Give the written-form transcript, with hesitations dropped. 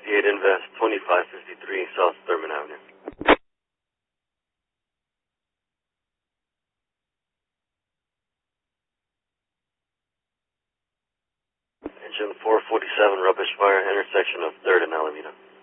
58 Invest, 2553 South Thurman Avenue. Engine 447, rubbish fire, intersection of 3rd and Alameda.